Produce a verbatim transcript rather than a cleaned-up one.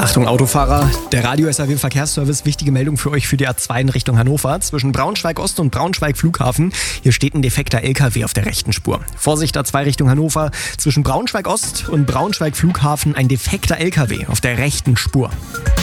Achtung Autofahrer, der Radio S R W Verkehrsservice, wichtige Meldung für euch für die A zwei in Richtung Hannover. Zwischen Braunschweig Ost und Braunschweig Flughafen, hier steht ein defekter L K W auf der rechten Spur. Vorsicht A zwei Richtung Hannover, zwischen Braunschweig Ost und Braunschweig Flughafen ein defekter L K W auf der rechten Spur.